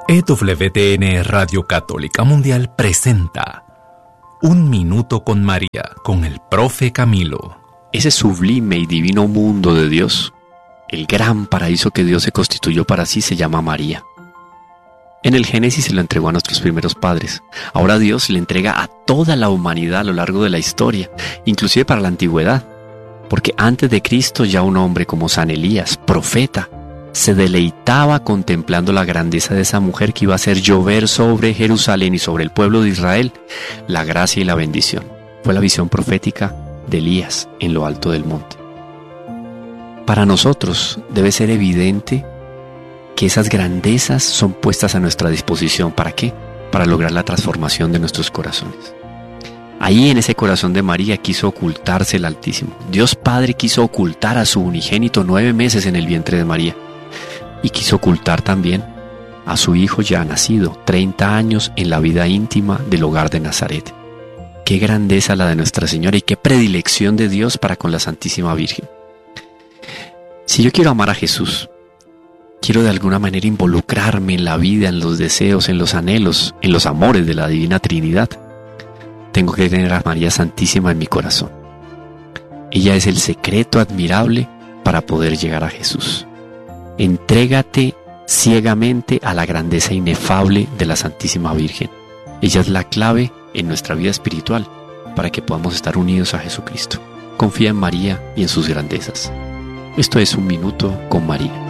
EWTN Radio Católica Mundial presenta Un Minuto con María, con el Profe Camilo. Ese sublime y divino mundo de Dios, el gran paraíso que Dios se constituyó para sí, se llama María. En el Génesis se lo entregó a nuestros primeros padres. Ahora Dios le entrega a toda la humanidad a lo largo de la historia, inclusive para la antigüedad. Porque antes de Cristo ya un hombre como San Elías, profeta, se deleitaba contemplando la grandeza de esa mujer que iba a hacer llover sobre Jerusalén y sobre el pueblo de Israel la gracia y la bendición. Fue la visión profética de Elías en lo alto del monte. Para nosotros debe ser evidente que esas grandezas son puestas a nuestra disposición. ¿Para qué? Para lograr la transformación de nuestros corazones. Ahí en ese corazón de María quiso ocultarse el Altísimo. Dios Padre quiso ocultar a su unigénito 9 meses en el vientre de María. Y quiso ocultar también a su hijo ya nacido, 30 años en la vida íntima del hogar de Nazaret. Qué grandeza la de Nuestra Señora y qué predilección de Dios para con la Santísima Virgen. Si yo quiero amar a Jesús, quiero de alguna manera involucrarme en la vida, en los deseos, en los anhelos, en los amores de la Divina Trinidad, tengo que tener a María Santísima en mi corazón. Ella es el secreto admirable para poder llegar a Jesús. Entrégate ciegamente a la grandeza inefable de la Santísima Virgen. Ella es la clave en nuestra vida espiritual para que podamos estar unidos a Jesucristo. Confía en María y en sus grandezas. Esto es Un Minuto con María.